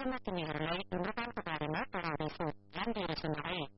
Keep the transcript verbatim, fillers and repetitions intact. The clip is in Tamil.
mattinirle in local kepada para besok dan diri sendiri.